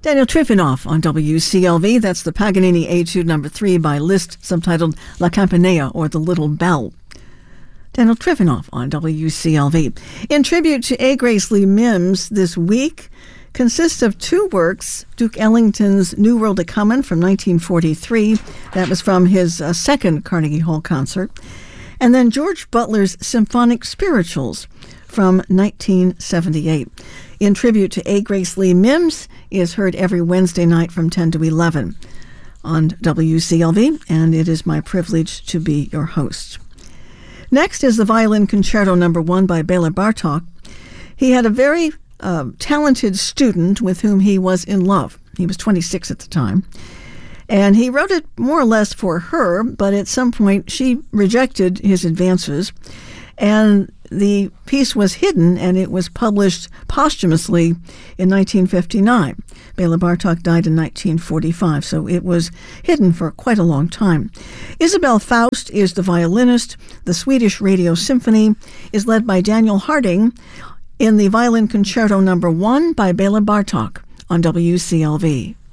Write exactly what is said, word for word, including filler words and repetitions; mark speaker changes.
Speaker 1: Daniel Trifonov on W C L V. That's the Paganini Etude number three by Liszt, subtitled La Campanella, or The Little Bell. Daniel Trifonov on W C L V. In tribute to A. Grace Lee Mims this week consists of two works. Duke Ellington's New World A-Comin' from nineteen forty-three. That was from his uh, second Carnegie Hall concert. And then George Butler's Symphonic Spirituals from nineteen seventy-eight. In tribute to A. Grace Lee Mims is heard every Wednesday night from ten to eleven on W C L V, and it is my privilege to be your host. Next is the Violin Concerto number one by Bela Bartok. He had a very uh, talented student with whom he was in love. He was twenty-six at the time. And he wrote it more or less for her, but at some point she rejected his advances. And the piece was hidden, and it was published posthumously in nineteen fifty-nine. Bela Bartok died in nineteen forty-five, so it was hidden for quite a long time. Isabel Faust is the violinist. The Swedish Radio Symphony is led by Daniel Harding in the Violin Concerto number one by Bela Bartok on W C L V.